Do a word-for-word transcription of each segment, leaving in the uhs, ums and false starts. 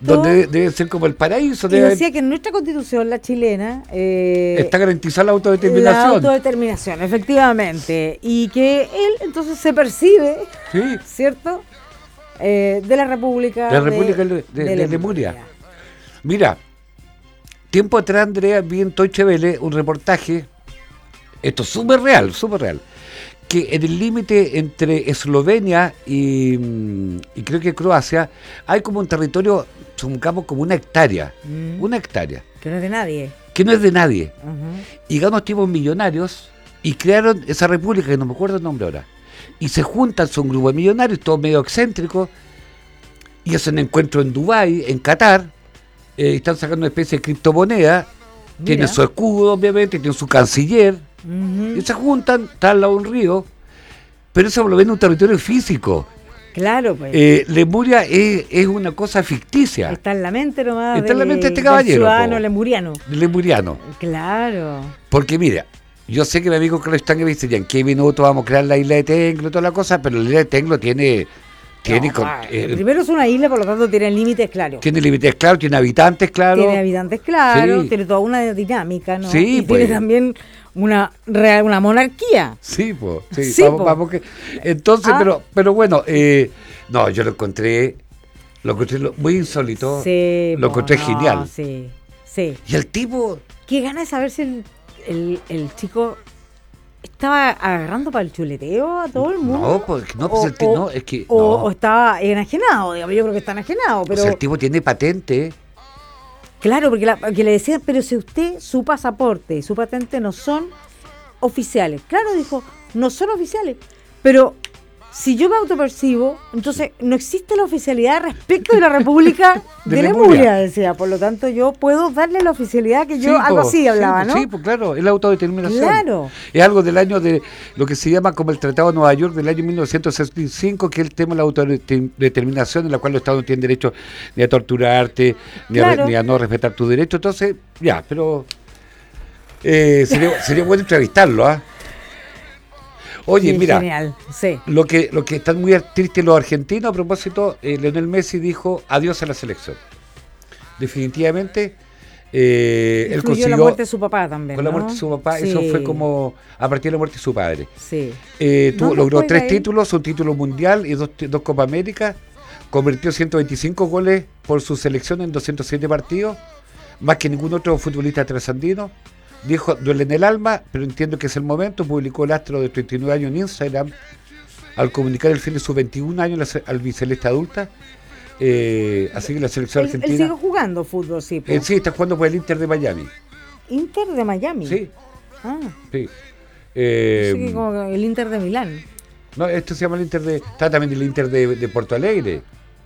donde debe ser como el paraíso. Y debe decía que en nuestra constitución, la chilena... Eh, está garantizada la autodeterminación. La autodeterminación, efectivamente. Y que él entonces se percibe, sí. ¿cierto? Eh, de la República de, la República de, de, de, de de Lemuria. Lemuria. Mira, tiempo atrás, Andrea, vi en Deutsche Welle un reportaje, esto es súper real, súper real, que en el límite entre Eslovenia y, y creo que Croacia hay como un territorio, supongamos como una hectárea, mm. una hectárea. Que no es de nadie. Que no es de nadie. Uh-huh. Y llegaron unos tipos millonarios y crearon esa república, que no me acuerdo el nombre ahora. Y se juntan, son un grupo de millonarios, todos medio excéntricos, y hacen encuentros en Dubái, en Qatar, eh, están sacando una especie de criptomoneda, Mira. Tienen su escudo, obviamente, tienen su canciller, uh-huh. y se juntan, están al lado de un río, pero eso lo ven en un territorio físico. Claro, pues. Eh, Lemuria es, es una cosa ficticia. Está en la mente nomás. Está en la mente de este caballero. Ciudadano lemuriano. Lemuriano. Claro. Porque mira, yo sé que mi amigo Carlos Stange me dice, ya en qué minuto vamos a crear la isla de Tenglo y toda la cosa, pero la isla de Tenglo tiene... tiene no, con, eh, primero es una isla, por lo tanto tiene límites claros. Tiene límites claros, tiene habitantes claros. Tiene habitantes claros, sí. tiene toda una dinámica, ¿no? Sí, y pues. tiene también una real, una monarquía. Sí, pues. Sí, sí, vamos, po. vamos que, entonces, ah. pero, pero bueno, eh, no, yo lo encontré, lo encontré muy insólito, sí, lo encontré no, genial. Sí, sí. Y el tipo... Qué gana de saber si el, el, el chico estaba agarrando para el chuleteo a todo el mundo. No, pues, no, pues o, el tipo, o, no, es que... O, no. o estaba enajenado, digamos, yo creo que está enajenado, pero... O sea, el tipo tiene patente. Claro, porque, la, porque le decían, pero si usted, su pasaporte y su patente no son oficiales. Claro, dijo, no son oficiales, pero... Si yo me autopercibo, entonces no existe la oficialidad respecto de la República de, de Lemuria, Lemuria, decía. Por lo tanto, yo puedo darle la oficialidad que yo, sí, algo po, así hablaba, sí, ¿no? Sí, pues claro, es la autodeterminación. Claro. Es algo del año de lo que se llama como el Tratado de Nueva York del año mil novecientos sesenta y cinco, que es el tema de la autodeterminación, en la cual los Estados no tienen derecho ni a torturarte, ni, claro. a, ni a no respetar tus derechos. Entonces, ya, pero eh, sería, sería bueno entrevistarlo, ¿ah? ¿eh? Oye, sí, mira, genial. Sí. lo que lo que están muy tristes los argentinos, a propósito, eh, Lionel Messi dijo adiós a la selección. Definitivamente, eh, él consiguió... la muerte de su papá también, Con la ¿no? muerte de su papá, sí. eso fue como a partir de la muerte de su padre. Sí. Eh, tuvo, no, logró no tres ahí. títulos, un título mundial y dos, dos Copa América, convirtió ciento veinticinco goles por su selección en doscientos siete partidos, más que ningún otro futbolista trasandino. Dijo, duele en el alma, pero entiendo que es el momento. Publicó el astro de treinta y nueve años en Instagram al comunicar el fin de sus veintiún años al biceleste adulta. Eh, así que la selección él, argentina... Él sigue jugando fútbol, sí. Eh, sí, está jugando por el Inter de Miami. ¿Inter de Miami? Sí. Ah. Sí. Eh, sí, como el Inter de Milán. No, esto se llama el Inter de... Está también el Inter de, de Porto Alegre.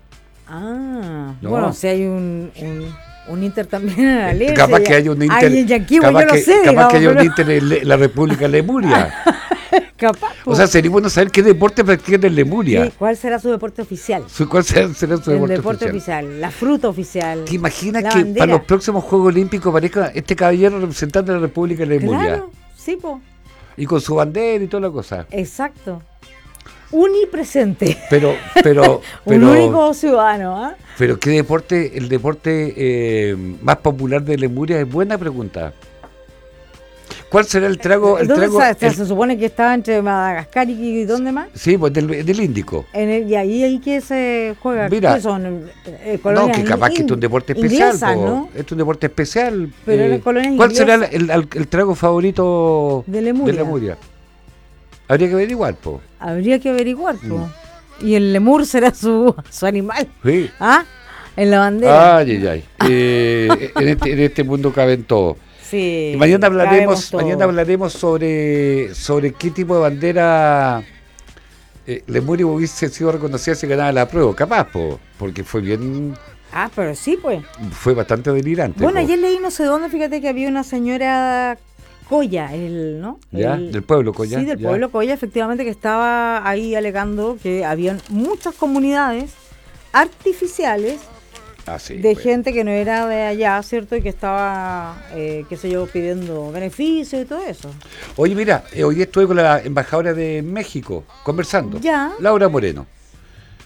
Ah. No. Bueno, si hay un... un... Un Inter también en la ley. Capaz que haya un Inter. Ay, en Yanquivo, capaz yo que, no sé. Capaz digamos, que haya pero... un Inter en la República de Lemuria. Capaz. O sea, sería bueno saber qué deporte practican en Lemuria. Sí, ¿cuál será su deporte oficial? ¿Cuál será, será su el deporte, deporte oficial? oficial? La fruta oficial. ¿Te imaginas la que bandera? para los próximos Juegos Olímpicos aparezca este caballero representante de la República de Lemuria? Claro, sí, po. Y con su bandera y toda la cosa. Exacto. Unipresente. Pero, pero, un pero, único ciudadano, ¿ah? ¿eh? Pero ¿qué deporte, el deporte eh, más popular de Lemuria? Es buena pregunta. ¿Cuál será el trago? El ¿Dónde trago está? el, se supone que estaba entre Madagascar y ¿dónde más? Sí, pues del, del Índico. En el, y ahí, ahí que se juega. Mira, ¿qué son? Eh, no, que capaz in, que es un deporte especial. Inglesas, po, ¿no? Es un deporte especial. Pero eh, en colonias ¿Cuál inglesas? será el, el, el trago favorito de Lemuria? De Lemuria? Habría que averiguar, po. Habría que averiguar, po. Mm. Y el lemur será su, su animal. Sí. ¿Ah? En la bandera. Ay, ay, ay. Eh, en, este, en este mundo caben todo. Sí. Y mañana hablaremos, mañana hablaremos sobre, sobre qué tipo de bandera eh, Lemuria hubiese sido reconocida si ganaba la prueba. Capaz, po, porque fue bien. Ah, pero sí, pues. Fue bastante delirante. Bueno, po. ayer leí no sé dónde, fíjate que había una señora Coya, el, ¿no? ¿Ya? El, del pueblo Coya. Sí, del ya. pueblo Coya, efectivamente, que estaba ahí alegando que habían muchas comunidades artificiales ah, sí, de pues. gente que no era de allá, ¿cierto? Y que estaba, eh, qué sé yo, pidiendo beneficios y todo eso. Oye, mira, eh, hoy estuve con la embajadora de México conversando. Ya. Laura Moreno.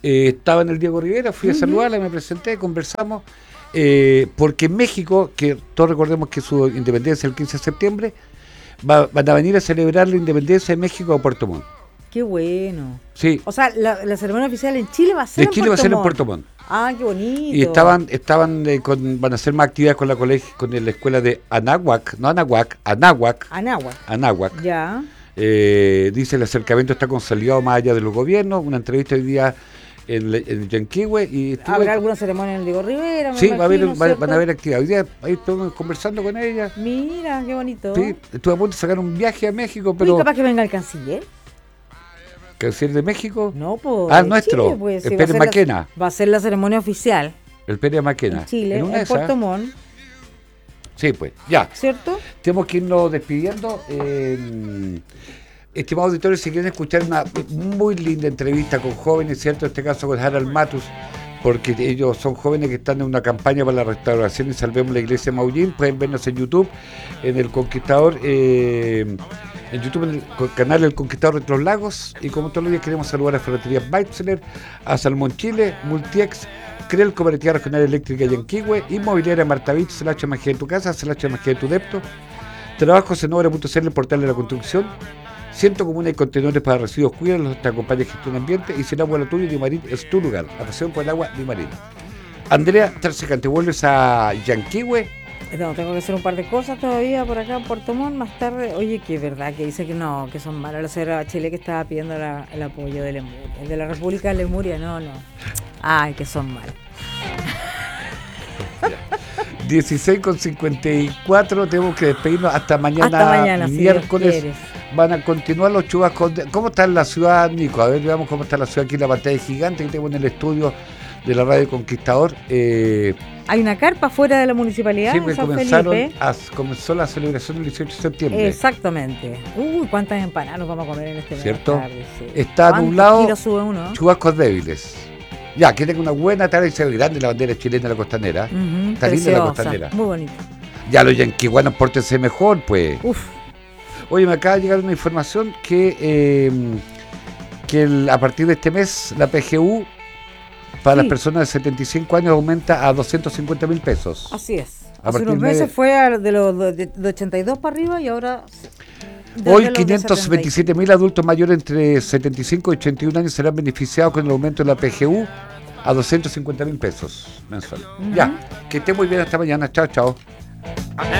Eh, estaba en el Diego Rivera, fui uh-huh. a saludarla, me presenté, conversamos, eh, porque en México, que todos recordemos que su independencia es el quince de septiembre, va, van a venir a celebrar la independencia de México a Puerto Montt. Qué bueno. Sí. O sea, la, la ceremonia oficial en Chile va a ser en Chile Puerto va a ser Montt. en Puerto Montt. Ah, qué bonito. Y estaban, estaban eh, con, van a hacer más actividades con la colegio, con la escuela de Anáhuac, no Anahuac, Anáhuac. Anáhuac. Anáhuac. Ya. Eh, dice el acercamiento está consolidado más allá de los gobiernos. Una entrevista hoy día en, en Yanquihue. Y estuve, ¿habrá alguna ceremonia en el Diego Rivera? Me sí, imagino, va a haber, va, ¿cierto? van a haber actividades. Hoy día ahí estuvimos conversando con ella. Mira, qué bonito. Sí, estuve a punto de sacar un viaje a México, pero. Uy, capaz que venga el canciller. ¿Canciller de México? No, pues. Ah, nuestro. Chile, pues, el sí, Pérez va Maquena. La, va a ser la ceremonia oficial. El Pérez Maquena. En Chile, en, en, en Puerto Montt. Sí, pues, ya. ¿Cierto? Tenemos que irnos despidiendo. Eh, estimados auditores, si quieren escuchar una muy linda entrevista con jóvenes, ¿cierto? En este caso con Harald Matus, porque ellos son jóvenes que están en una campaña para la restauración y salvemos la iglesia de Maullín. Pueden vernos en YouTube, en El Conquistador, eh, en YouTube, en el canal El Conquistador de los Lagos. Y como todos los días queremos saludar a Ferretería Weitzler, a Salmón Chile, Multiex, Creel, Cooperativa Regional Eléctrica Yanquihue, Inmobiliaria Martavich, Celacho Magia de tu casa, Celacho Magia de tu depto, Trabajos en Obra punto c l, el portal de la construcción, Ciento Comunas y Contenedores para Residuos, cuídalos, te acompaña Gestión Ambiente, y si el agua es lo tuyo, Dimarín es tu lugar. La pasión por el agua, Dimarín. Andrea Tercecante, ¿vuelves a Yanquihue? No, tengo que hacer un par de cosas todavía por acá en Puerto Montt más tarde. Oye, que es verdad que dice que no, que son malos. La señora Bachelet que estaba pidiendo la, el apoyo de Lemuria, el de la República de Lemuria, no, no. Ay, que son malos. dieciséis con cincuenta y cuatro, tenemos que despedirnos hasta mañana, hasta mañana miércoles. Si van a continuar los chubascos. ¿Cómo está la ciudad, Nico? A ver, veamos cómo está la ciudad aquí en la pantalla gigante que tengo en el estudio de la Radio Conquistador. Eh, Hay una carpa fuera de la municipalidad sí, de San comenzaron Felipe. A, comenzó la celebración el dieciocho de septiembre. Exactamente. Uy, cuántas empanadas nos vamos a comer en este mes. ¿Cierto? Tarde, sí. Está nublado, sube uno? chubascos débiles. Ya, que tenga una buena tarde y se ve grande la bandera chilena de la costanera. Uh-huh, está linda la costanera. Muy bonito. Ya los yanquihuanos, pórtense mejor, pues. Uf. Oye, me acaba de llegar una información que, eh, que el, a partir de este mes la P G U para sí. las personas de setenta y cinco años aumenta a doscientos cincuenta mil pesos. Así es. A Hace unos meses de... fue a de los de, de ochenta y dos para arriba y ahora... Hoy quinientos veintisiete mil adultos mayores entre setenta y cinco y ochenta y un años serán beneficiados con el aumento de la P G U a doscientos cincuenta mil pesos mensual. Uh-huh. Ya, que esté muy bien hasta mañana. Chao, chao.